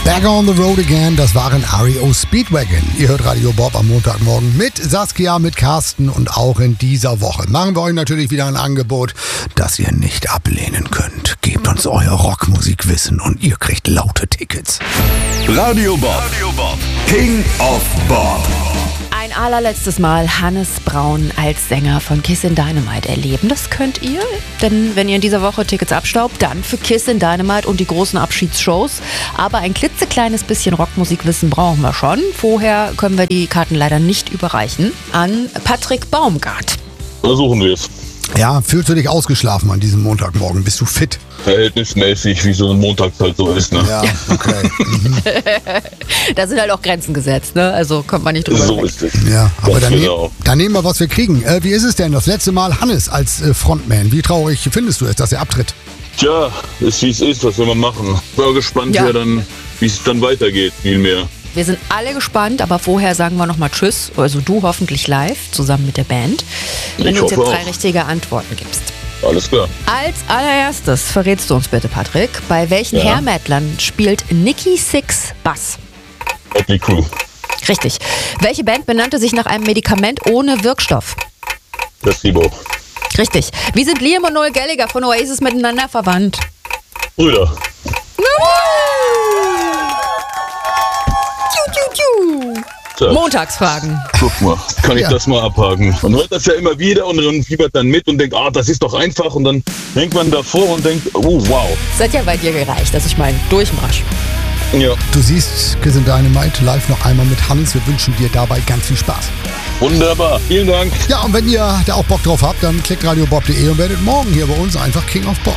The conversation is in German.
Back on the Road Again, das waren REO Speedwagon. Ihr hört Radio Bob am Montagmorgen mit Saskia, mit Carsten und auch in dieser Woche machen wir euch natürlich wieder ein Angebot, das ihr nicht ablehnen könnt. Gebt uns euer Rockmusikwissen und ihr kriegt laute Tickets. Radio Bob, King of Bob. Ein allerletztes Mal Hannes Braun als Sänger von Kissin' Dynamite erleben. Das könnt ihr, denn wenn ihr in dieser Woche Tickets abstaubt, dann für Kissin' Dynamite und die großen Abschiedsshows. Aber ein klitzekleines bisschen Rockmusikwissen brauchen wir schon. Vorher können wir die Karten leider nicht überreichen an Patrick Baumgart. Versuchen wir es. Ja, fühlst du dich ausgeschlafen an diesem Montagmorgen? Bist du fit? Verhältnismäßig, wie so ein Montag halt so ist, ne? Ja, okay. Da sind halt auch Grenzen gesetzt, ne? Also kommt man nicht drüber So weg. ist es. Ja, aber Ganz dann, genau. dann nehmen wir, was wir kriegen. Wie ist es denn das letzte Mal Hannes als Frontman? Wie traurig findest du es, dass er abtritt? Tja, ist wie es ist, was will man machen? Bin gespannt, Ja. wie es dann weitergeht, vielmehr. Wir sind alle gespannt, aber vorher sagen wir nochmal Tschüss. Also du hoffentlich live, zusammen mit der Band. Wenn Ich du uns jetzt hoffe 3 auch. richtige Antworten gibst. Alles klar. Als allererstes verrätst du uns bitte, Patrick, bei welchen Ja. Hairmetlern spielt Nikki Sixx Bass? Motley Crue. Richtig. Welche Band benannte sich nach einem Medikament ohne Wirkstoff? Placebo. Richtig. Wie sind Liam und Noel Gallagher von Oasis miteinander verwandt? Brüder. Tja, Montagsfragen. guck mal, kann ich Ja. das mal abhaken. Man hört das ja immer wieder und dann fiebert dann mit und denkt, das ist doch einfach. Und dann hängt man davor und denkt, oh wow. Das hat ja bei dir gereicht. Also ich meine, Durchmarsch. Ja, Du siehst Kissin' Dynamite live noch einmal mit Hannes. Wir wünschen dir dabei ganz viel Spaß. wunderbar. Vielen Dank. Ja, und wenn ihr da auch Bock drauf habt, dann klickt radiobob.de und werdet morgen hier bei uns einfach King of Bob.